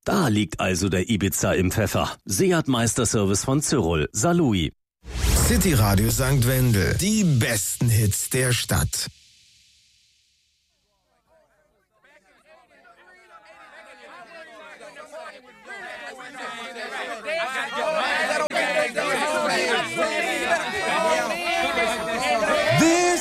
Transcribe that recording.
Da liegt also der Ibiza im Pfeffer. Seat Meisterservice von Cyril. Salui. City Radio St. Wendel. Die besten Hits der Stadt.